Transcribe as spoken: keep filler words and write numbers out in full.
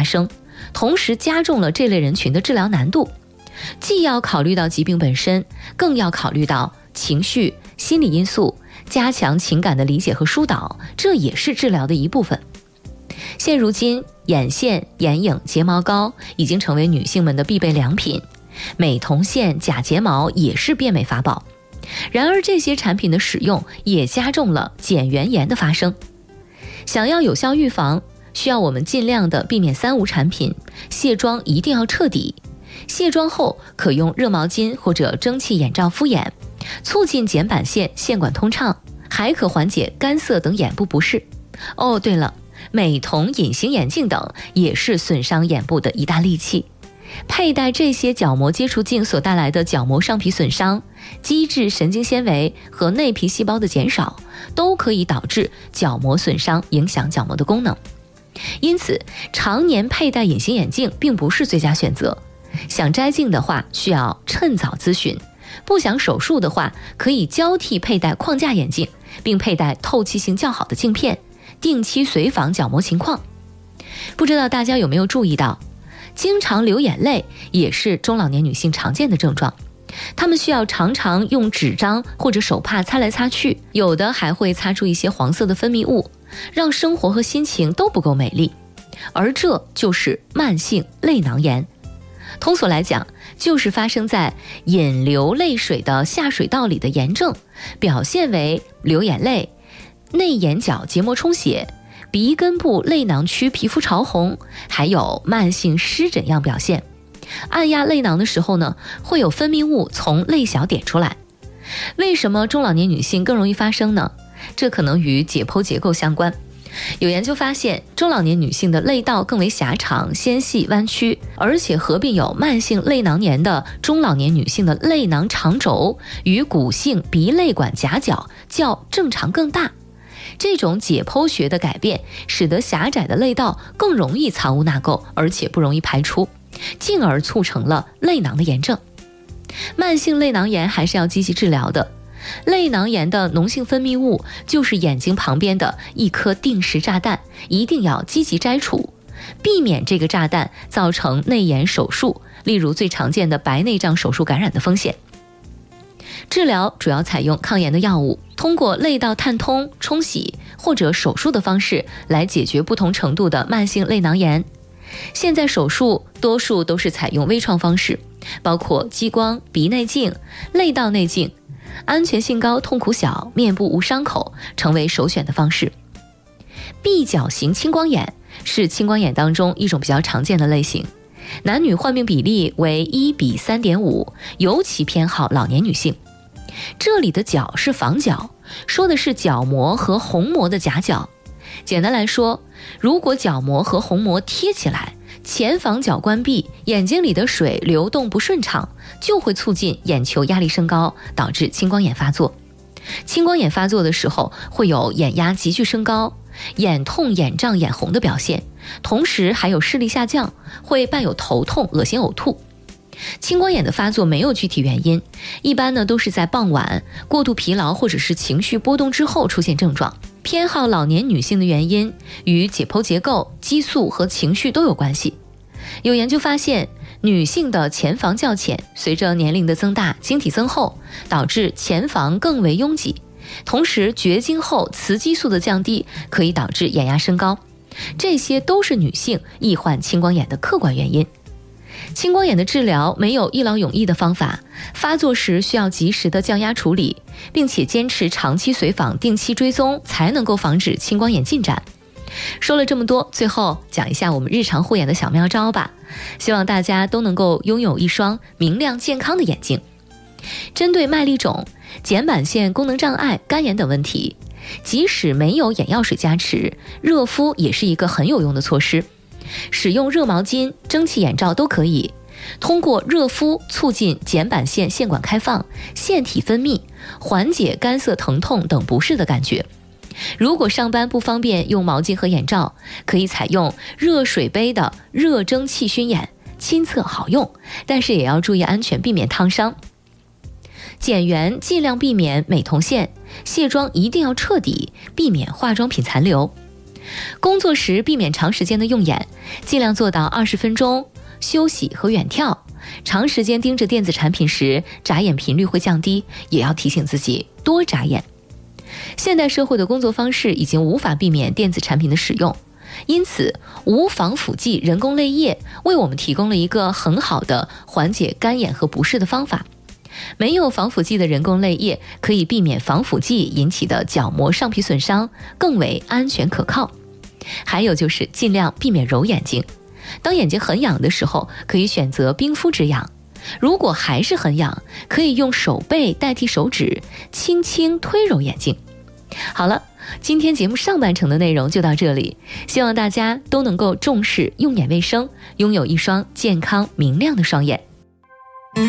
生，同时加重了这类人群的治疗难度。既要考虑到疾病本身，更要考虑到情绪、心理因素，加强情感的理解和疏导，这也是治疗的一部分。现如今，眼线、眼影、睫毛膏已经成为女性们的必备良品，美瞳线、假睫毛也是变美法宝。然而这些产品的使用也加重了睑缘炎的发生。想要有效预防，需要我们尽量的避免三无产品，卸妆一定要彻底。卸妆后可用热毛巾或者蒸汽眼罩敷眼，促进睑板腺腺管通畅，还可缓解干涩等眼部不适。哦，对了，美瞳、隐形眼镜等也是损伤眼部的一大利器。佩戴这些角膜接触镜所带来的角膜上皮损伤、基质神经纤维和内皮细胞的减少，都可以导致角膜损伤，影响角膜的功能。因此，常年佩戴隐形眼镜并不是最佳选择。想摘镜的话，需要趁早咨询；不想手术的话，可以交替佩戴框架眼镜，并佩戴透气性较好的镜片，定期随访角膜情况。不知道大家有没有注意到，经常流眼泪也是中老年女性常见的症状。她们需要常常用纸张或者手帕擦来擦去，有的还会擦出一些黄色的分泌物，让生活和心情都不够美丽。而这就是慢性泪囊炎。通俗来讲，就是发生在引流泪水的下水道里的炎症，表现为流眼泪、内眼角结膜充血、鼻根部泪囊区皮肤潮红，还有慢性湿疹样表现。按压泪囊的时候呢，会有分泌物从泪小点出来。为什么中老年女性更容易发生呢？这可能与解剖结构相关。有研究发现，中老年女性的泪道更为狭长、纤细、弯曲，而且合并有慢性泪囊炎的中老年女性的泪囊长轴与骨性鼻泪管夹角较正常更大。这种解剖学的改变，使得狭窄的泪道更容易藏污纳垢，而且不容易排出，进而促成了泪囊的炎症。慢性泪囊炎还是要积极治疗的。泪囊炎的脓性分泌物就是眼睛旁边的一颗定时炸弹，一定要积极摘除，避免这个炸弹造成内炎手术，例如最常见的白内障手术感染的风险。治疗主要采用抗炎的药物，通过泪道探通、冲洗或者手术的方式来解决不同程度的慢性泪囊炎。现在手术多数都是采用微创方式，包括激光、鼻内镜、泪道内镜，安全性高，痛苦小，面部无伤口，成为首选的方式。闭角型青光眼是青光眼当中一种比较常见的类型，男女患病比例为一比三点五，尤其偏好老年女性。这里的角是房角，说的是角膜和虹膜的夹角。简单来说，如果角膜和虹膜贴起来，前房角关闭，眼睛里的水流动不顺畅，就会促进眼球压力升高，导致青光眼发作。青光眼发作的时候，会有眼压急剧升高、眼痛、眼胀、眼红的表现，同时还有视力下降，会伴有头痛、恶心、呕吐。青光眼的发作没有具体原因，一般呢都是在傍晚过度疲劳或者是情绪波动之后出现症状。偏好老年女性的原因与解剖结构、激素和情绪都有关系。有研究发现，女性的前房较浅，随着年龄的增大，晶体增厚，导致前房更为拥挤。同时，绝经后雌激素的降低可以导致眼压升高，这些都是女性易患青光眼的客观原因。青光眼的治疗没有一劳永逸的方法，发作时需要及时的降压处理，并且坚持长期随访、定期追踪，才能够防止青光眼进展。说了这么多，最后讲一下我们日常护眼的小妙招吧，希望大家都能够拥有一双明亮健康的眼睛。针对麦粒肿、睑板腺功能障碍、干眼等问题，即使没有眼药水加持，热敷也是一个很有用的措施。使用热毛巾、蒸汽眼罩都可以，通过热敷促进睑板腺腺管开放、腺体分泌，缓解干涩、疼痛等不适的感觉。如果上班不方便用毛巾和眼罩，可以采用热水杯的热蒸汽熏眼，亲测好用，但是也要注意安全，避免烫伤。睑缘尽量避免美瞳线，卸妆一定要彻底，避免化妆品残留。 工作时避免长时间的用眼，尽量做到二十分钟休息和远眺。长时间盯着电子产品时，眨眼频率会降低，也要提醒自己多眨眼。现代社会的工作方式已经无法避免电子产品的使用，因此无防腐剂人工泪液为我们提供了一个很好的缓解干眼和不适的方法。没有防腐剂的人工泪液可以避免防腐剂引起的角膜上皮损伤，更为安全可靠。还有就是尽量避免揉眼睛，当眼睛很痒的时候，可以选择冰敷止痒。如果还是很痒，可以用手背代替手指，轻轻推揉眼睛。好了，今天节目上半程的内容就到这里，希望大家都能够重视用眼卫生，拥有一双健康明亮的双眼。